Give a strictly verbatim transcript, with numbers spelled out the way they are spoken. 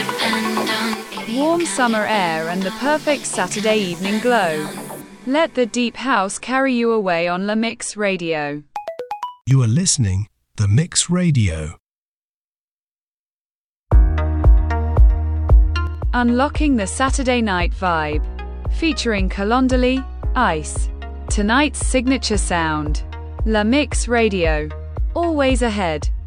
Warm summer air and the perfect Saturday evening glow. Let the deep house carry you away on La Mix Radio. You are listening The Mix Radio. Unlocking the Saturday night vibe. Featuring Kalondali, Ice. Tonight's signature sound. La Mix Radio. Always ahead.